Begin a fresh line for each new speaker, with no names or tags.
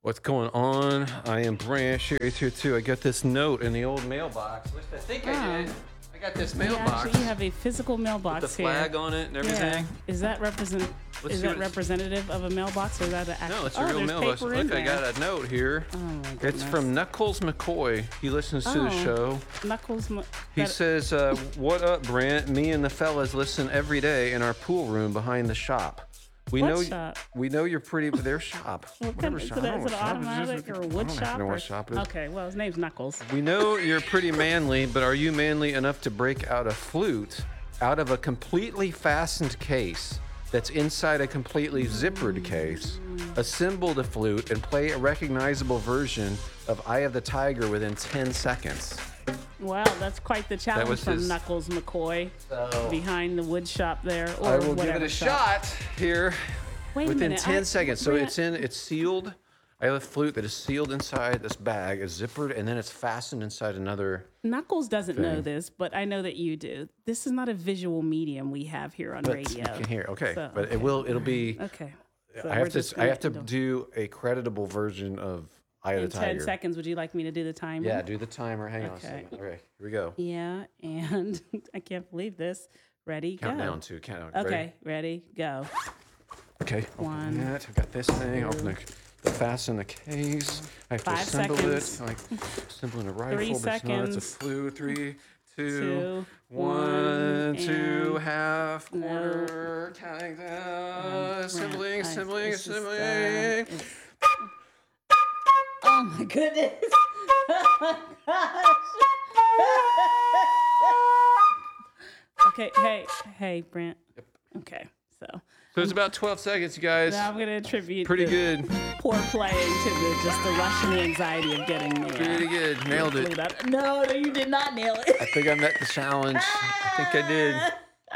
What's going on? I am Brant. Sherry's here too. I got this note in the old mailbox. At least I think I did. I got this mailbox.
You have a physical mailbox
with the flag
here.
on it and everything.
Yeah. Is that representative of a mailbox, or is that an actual?
No, it's a real mailbox. Look, I got a note here.
Oh my goodness.
It's from Knuckles McCoy. He listens to the show. He says, "What up, Brant? Me and the fellas listen every day in our pool room behind the shop. We know you're pretty, but their shop.
What kind of, shop? Is it an automatic or a wood shop?
I don't know what shop it is.
Okay, well, his name's Knuckles.
We know you're pretty manly, but are you manly enough to break out a flute out of a completely fastened case that's inside a completely zippered case, assemble the flute, and play a recognizable version of Eye of the Tiger within 10 seconds?
Wow, that's quite the challenge from Knuckles McCoy behind the wood shop there. Or
I will give it a shot here within 10 seconds. So it's sealed. I have a flute that is sealed inside this bag, is zippered, and then it's fastened inside another.
Knuckles doesn't know this, but I know that you do. This is not a visual medium we have here on radio.
You can hear, okay,
so,
but it'll be.
Okay.
So I have to do a creditable version of Eye of the Tiger.
In 10 seconds, would you like me to do the timer?
Yeah, do the timer. Hang on a second. Okay, here we go.
Yeah, and I can't believe this. Ready,
count
go.
Down to count.
Okay, ready, go.
Okay,
One.
I've got this thing. Open the fasten the case. I have to assemble it. Like assembling a rifle.
3 seconds.
It's a flute. 3, 2, 1, 2, half, quarter, counting down, assembling.
Oh my goodness. Oh my gosh. Okay, hey, Brant.
Yep.
Okay, so
it's about 12 seconds, you guys.
Now I'm going to attribute
pretty good
poor playing to just the rush and the anxiety of getting the
pretty good. Nailed it.
No, you did not nail it.
I think I met the challenge. I think I did.